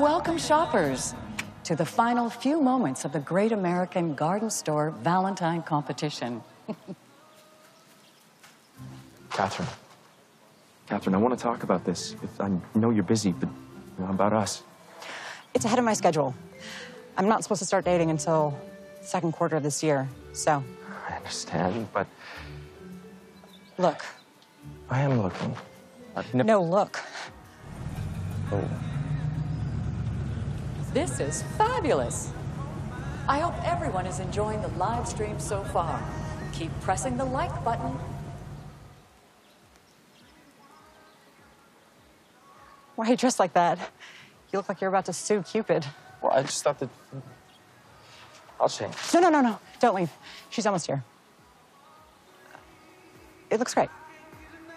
welcome shoppers to the final few moments of the Great American Garden Store Valentine competition. Catherine, I want to talk about this. I know you're busy, but about us. It's ahead of my schedule. I'm not supposed to start dating until the second quarter of this year, so. I understand, but... Look. I am looking. No, look. Oh. This is fabulous. I hope everyone is enjoying the live stream so far. Keep pressing the like button. Why are you dressed like that? You look like you're about to sue Cupid. Well, I just thought that... I'll change. No. Don't leave. She's almost here. It looks great.